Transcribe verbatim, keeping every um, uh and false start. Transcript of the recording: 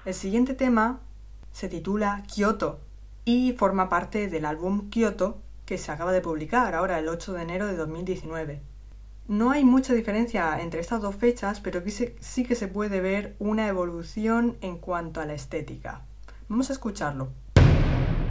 El siguiente tema se titula Kyoto y forma parte del álbum Kyoto que se acaba de publicar ahora el ocho de enero de dos mil diecinueve. No hay mucha diferencia entre estas dos fechas, pero sí que se puede ver una evolución en cuanto a la estética. Vamos a escucharlo.